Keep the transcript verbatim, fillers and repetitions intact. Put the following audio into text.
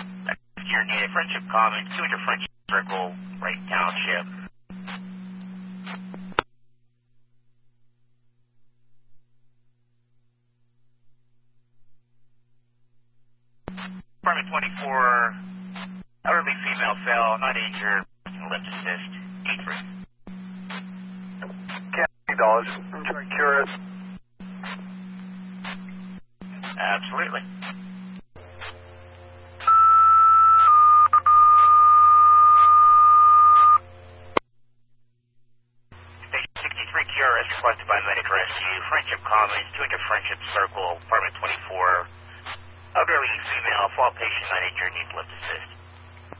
You're needed Friendship Commons, two hundred Friendship Circle, Wright Township. Apartment twenty-four, elderly female fell, not injured, lift assist, eight three. Can't dollars. I'm trying to cure it. Absolutely. Station sixty-three Q R S requested by Medic Rescue, Friendship Commons, two hundred Friendship Circle, apartment twenty-four. Elderly female, fall patient, not injured, needs lift assist.